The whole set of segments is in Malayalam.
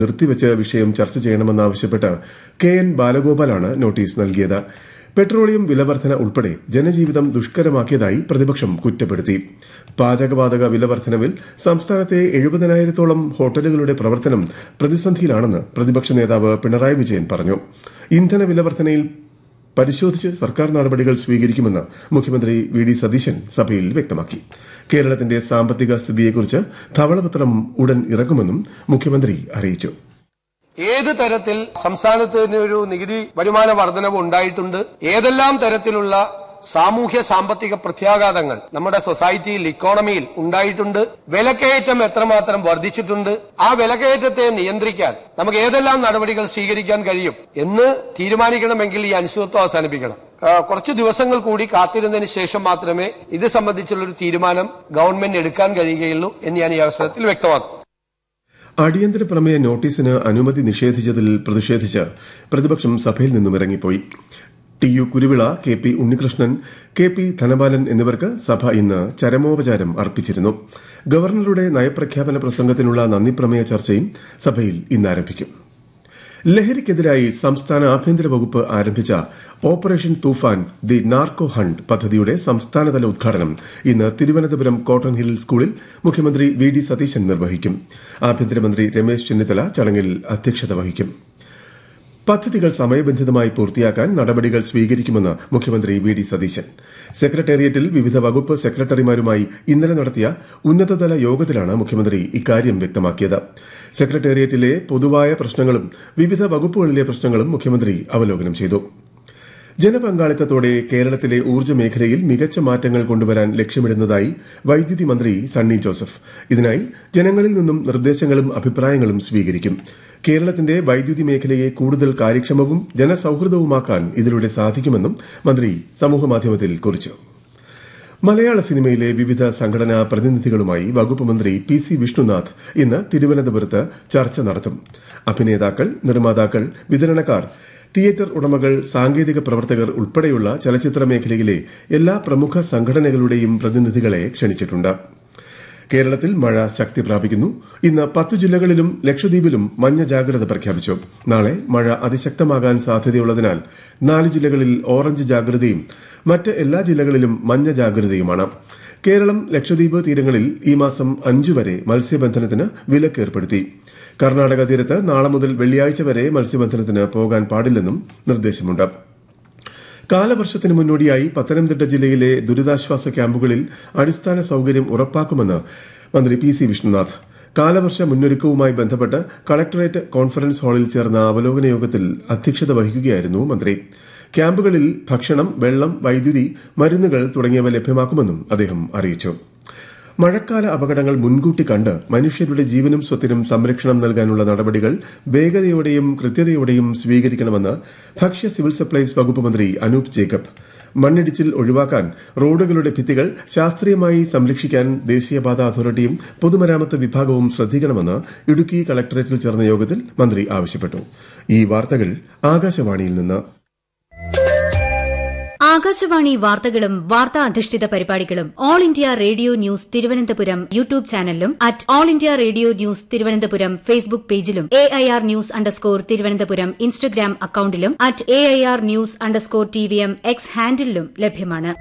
നിർത്തിവെച്ച വിഷയം ചർച്ച ചെയ്യണമെന്നാവശ്യപ്പെട്ട് കെ.എൻ. ബാലഗോപാലാണ് നോട്ടീസ് നൽകിയത്. പെട്രോളിയം വിലവർധന ഉൾപ്പെടെ ജനജീവിതം ദുഷ്കരമാക്കിയതായി പ്രതിപക്ഷം കുറ്റപ്പെടുത്തി. പാചകവാതക വിലവർധനവിൽ സംസ്ഥാനത്തെ 70,000-ഓളം ഹോട്ടലുകളുടെ പ്രവർത്തനം പ്രതിസന്ധിയിലാണെന്ന് പ്രതിപക്ഷ നേതാവ് പിണറായി വിജയൻ പറഞ്ഞു. ഇന്ധന വിലവർധനയിൽ പരിശോധിച്ച് സർക്കാർ നടപടികൾ സ്വീകരിക്കുമെന്ന് മുഖ്യമന്ത്രി വി.ഡി. സതീശൻ സഭയിൽ വ്യക്തമാക്കി. കേരളത്തിന്റെ സാമ്പത്തിക സ്ഥിതിയെക്കുറിച്ച് ധവളപത്രം ഉടൻ ഇറക്കുമെന്നും മുഖ്യമന്ത്രി അറിയിച്ചു. ഏത് തരത്തിൽ സംസ്ഥാനത്തിന് ഒരു നികുതി വരുമാന വർധനവ് ഉണ്ടായിട്ടുണ്ട്, ഏതെല്ലാം തരത്തിലുള്ള സാമൂഹ്യ സാമ്പത്തിക പ്രത്യാഘാതങ്ങൾ നമ്മുടെ സൊസൈറ്റിയിൽ ഇക്കോണമിയിൽ ഉണ്ടായിട്ടുണ്ട്, വിലക്കയറ്റം എത്രമാത്രം വർദ്ധിച്ചിട്ടുണ്ട്, ആ വിലക്കയറ്റത്തെ നിയന്ത്രിക്കാൻ നമുക്ക് ഏതെല്ലാം നടപടികൾ സ്വീകരിക്കാൻ കഴിയും എന്ന് തീരുമാനിക്കണമെങ്കിൽ ഈ അനിശ്ചിതത്വം അവസാനിപ്പിക്കണം. കുറച്ച് ദിവസങ്ങൾ കൂടി കാത്തിരുന്നതിന് ശേഷം മാത്രമേ ഇത് സംബന്ധിച്ചുള്ളൊരു തീരുമാനം ഗവൺമെന്റ് എടുക്കാൻ കഴിയുകയുള്ളൂ എന്ന് ഞാൻ ഈ അവസരത്തിൽ വ്യക്തമാക്കും. അടിയന്തര പ്രമേയ നോട്ടീസിന് അനുമതി നിഷേധിച്ചതിൽ പ്രതിഷേധിച്ച് പ്രതിപക്ഷം സഭയിൽ നിന്നും ഇറങ്ങിപ്പോയി. ടി.യു. കുരുവിള, കെ.പി. ഉണ്ണികൃഷ്ണൻ, കെ.പി. ധനപാലൻ എന്നിവർക്ക് സഭ ഇന്ന് ചരമോപചാരം അർപ്പിച്ചിരുന്നു. ഗവർണറുടെ നയപ്രഖ്യാപന പ്രസംഗത്തിനുള്ള നന്ദിപ്രമേയ ചർച്ചയും സഭയിൽ ഇന്ന് ആരംഭിക്കും. ലഹരിക്കെതിരായി സംസ്ഥാന ആഭ്യന്തര വകുപ്പ് ആരംഭിച്ച operation Toofan the narco hunt പദ്ധതിയുടെ സംസ്ഥാനതല ഉദ്ഘാടനം ഇന്ന് തിരുവനന്തപുരം കോട്ടൺ ഹിൽ സ്കൂളിൽ മുഖ്യമന്ത്രി വി.ഡി. സതീശൻ നിർവഹിക്കും. ആഭ്യന്തരമന്ത്രി രമേശ് ചെന്നിത്തല ചടങ്ങിൽ അധ്യക്ഷത വഹിക്കും. പദ്ധതികൾ സമയബന്ധിതമായി പൂർത്തിയാക്കാൻ നടപടികൾ സ്വീകരിക്കുമെന്ന് മുഖ്യമന്ത്രി വി.ഡി. സതീശൻ സെക്രട്ടേറിയറ്റിൽ വിവിധ വകുപ്പ് സെക്രട്ടറിമാരുമായി ഇന്നലെ നടത്തിയ ഉന്നതതല യോഗത്തിലാണ് മുഖ്യമന്ത്രി ഇക്കാര്യം വ്യക്തമാക്കിയത്. സെക്രട്ടേറിയറ്റിലെ പൊതുവായ പ്രശ്നങ്ങളും വിവിധ വകുപ്പുകളിലെ പ്രശ്നങ്ങളും മുഖ്യമന്ത്രി അവലോകനം ചെയ്തു. ജനപങ്കാളിത്തത്തോടെ കേരളത്തിലെ ഊർജ്ജ മേഖലയിൽ മികച്ച മാറ്റങ്ങൾ കൊണ്ടുവരാൻ ലക്ഷ്യമിടുന്നതായി വൈദ്യുതി മന്ത്രി സണ്ണി ജോസഫ്. ഇതിനായി ജനങ്ങളിൽ നിന്നും നിർദ്ദേശങ്ങളും അഭിപ്രായങ്ങളും സ്വീകരിക്കും. കേരളത്തിന്റെ വൈദ്യുതി മേഖലയെ കൂടുതൽ കാര്യക്ഷമവും ജനസൌഹൃദവുമാക്കാൻ ഇതിലൂടെ സാധിക്കുമെന്നും മന്ത്രി സമൂഹമാധ്യമത്തിൽ കുറിച്ചു. മലയാള സിനിമയിലെ വിവിധ സംഘടനാ പ്രതിനിധികളുമായി വകുപ്പ് മന്ത്രി പി.സി. വിഷ്ണുനാഥ് ഇന്ന് തിരുവനന്തപുരത്ത് ചർച്ച നടത്തും. അഭിനേതാക്കൾ, നിർമ്മാതാക്കൾ, വിതരണക്കാർ, തിയേറ്റർ ഉടമകൾ, സാങ്കേതിക പ്രവർത്തകർ ഉൾപ്പെടെയുള്ള ചലച്ചിത്ര മേഖലയിലെ എല്ലാ പ്രമുഖ സംഘടനകളുടെയും പ്രതിനിധികളെ ക്ഷണിച്ചിട്ടുണ്ട്. കേരളത്തിൽ മഴ ശക്തി പ്രാപിക്കുന്നു. ഇന്ന് 10 ജില്ലകളിലും ലക്ഷദ്വീപിലും മഞ്ഞ ജാഗ്രത പ്രഖ്യാപിച്ചു. നാളെ മഴ അതിശക്തമാകാൻ സാധ്യതയുള്ളതിനാൽ 4 ജില്ലകളിൽ ഓറഞ്ച് ജാഗ്രതയും മറ്റ് എല്ലാ ജില്ലകളിലും മഞ്ഞ ജാഗ്രതയുമാണ്. കേരളം, ലക്ഷദ്വീപ് തീരങ്ങളിൽ ഈ മാസം 5 വരെ മത്സ്യബന്ധനത്തിന് വിലക്ക് ഏർപ്പെടുത്തി. കർണാടക തീരത്ത് നാളെ മുതൽ വെള്ളിയാഴ്ച വരെ മത്സ്യബന്ധനത്തിന് പോകാൻ പാടില്ലെന്നും നിർദ്ദേശമുണ്ട്. കാലവർഷത്തിന് മുന്നോടിയായി പത്തനംതിട്ട ജില്ലയിലെ ദുരിതാശ്വാസ ക്യാമ്പുകളിൽ അടിസ്ഥാന സൌകര്യം ഉറപ്പാക്കുമെന്ന് മന്ത്രി പി.സി. വിഷ്ണുനാഥ്. കാലവർഷ മുന്നൊരുക്കവുമായി ബന്ധപ്പെട്ട് കളക്ടറേറ്റ് കോൺഫറൻസ് ഹാളിൽ ചേർന്ന അവലോകന യോഗത്തിൽ അധ്യക്ഷത വഹിക്കുകയായിരുന്നു മന്ത്രി. ക്യാമ്പുകളിൽ ഭക്ഷണം, വെള്ളം, വൈദ്യുതി, മരുന്നുകൾ തുടങ്ങിയവ ലഭ്യമാക്കുമെന്നും അദ്ദേഹം അറിയിച്ചു. മഴക്കാല അപകടങ്ങൾ മുൻകൂട്ടി കണ്ട് മനുഷ്യരുടെ ജീവനും സ്വത്തിനും സംരക്ഷണം നൽകാനുള്ള നടപടികൾ വേഗതയോടെയും കൃത്യതയോടെയും സ്വീകരിക്കണമെന്ന് ഭക്ഷ്യ സിവിൽ സപ്ലൈസ് വകുപ്പ് മന്ത്രി അനൂപ് ജേക്കബ്. മണ്ണിടിച്ചിൽ ഒഴിവാക്കാൻ റോഡുകളുടെ ഭിത്തികൾ ശാസ്ത്രീയമായി സംരക്ഷിക്കാൻ ദേശീയപാത അതോറിറ്റിയും പൊതുമരാമത്ത് വിഭാഗവും ശ്രദ്ധിക്കണമെന്ന് ഇടുക്കി കളക്ടറേറ്റിൽ ചേർന്ന യോഗത്തിൽ മന്ത്രി ആവശ്യപ്പെട്ടു. ഈ വാർത്തകൾ ആകാശവാണിയിൽ നിന്ന്. ആകാശവാണി വാർത്തകളും വാർത്താ അധിഷ്ഠിത പരിപാടികളും all India radio news Thiruvananthapuram YouTube ചാനലിലും at all India radio news Thiruvananthapuram Facebook പേജിലും AIR ന്യൂസ് _ ഇൻസ്റ്റഗ്രാം അക്കൌണ്ടിലും at AIR news _ TVM X ഹാൻഡിലും ലഭ്യമാണ്.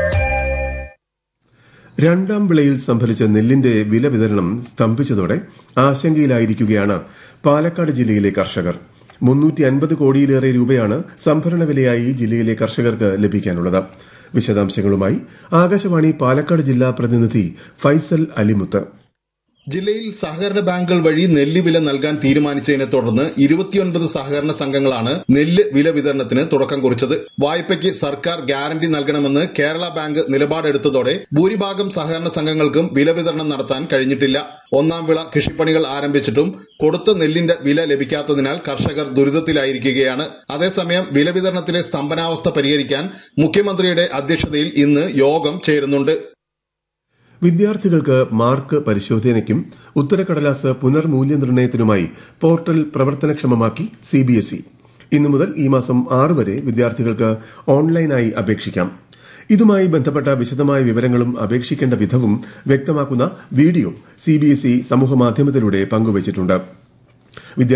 രണ്ടാം വിളയിൽ സംഭരിച്ച നെല്ലിന്റെ വില വിതരണം സ്തംഭിച്ചതോടെ ആശങ്കയിലായിരിക്കുകയാണ് പാലക്കാട് ജില്ലയിലെ കർഷകർ. 350 കോടിയിലേറെ രൂപയാണ് സംഭരണ വിലയായി ജില്ലയിലെ കർഷകർക്ക് ലഭിക്കാനുള്ളത്. വിശദാംശങ്ങളുമായി ആകാശവാണി പാലക്കാട് ജില്ലാ പ്രതിനിധി ഫൈസൽ അലിമുത്ത്. ജില്ലയിൽ സഹകരണ ബാങ്കുകൾ വഴി നെല്ല് വില നൽകാൻ തീരുമാനിച്ചതിനെ തുടർന്ന് 29 സഹകരണ സംഘങ്ങളാണ് നെല്ല് വില വിതരണത്തിന് തുടക്കം കുറിച്ചത്. വായ്പയ്ക്ക് സർക്കാർ ഗ്യാരണ്ടി നൽകണമെന്ന് കേരള ബാങ്ക് നിലപാടെടുത്തതോടെ ഭൂരിഭാഗം സഹകരണ സംഘങ്ങൾക്കും വില വിതരണം നടത്താൻ കഴിഞ്ഞിട്ടില്ല. ഒന്നാം വിള കൃഷിപ്പണികൾ ആരംഭിച്ചിട്ടും കൊടുത്ത നെല്ലിന്റെ വില ലഭിക്കാത്തതിനാൽ കർഷകർ ദുരിതത്തിലായിരിക്കുകയാണ്. അതേസമയം വില വിതരണത്തിലെ സ്തംഭനാവസ്ഥ പരിഹരിക്കാൻ മുഖ്യമന്ത്രിയുടെ അധ്യക്ഷതയിൽ ഇന്ന് യോഗം ചേരുന്നുണ്ട്. വിദ്യാർത്ഥികൾക്ക് മാർക്ക് പരിശോധനയ്ക്കും ഉത്തരക്കടലാസ് പുനർമൂല്യനിർണ്ണയത്തിനുമായി പോർട്ടൽ പ്രവർത്തനക്ഷമമാക്കി CBSE. ഇന്നു മുതൽ ഈ മാസം 6 വരെ വിദ്യാർത്ഥികൾക്ക് ഓൺലൈനായി അപേക്ഷിക്കാം. ഇതുമായി ബന്ധപ്പെട്ട വിശദമായ വിവരങ്ങളും അപേക്ഷിക്കേണ്ട വിധവും വ്യക്തമാക്കുന്ന വീഡിയോ CBSE സമൂഹമാധ്യമത്തിലൂടെ പങ്കുവച്ചിട്ടുണ്ട്.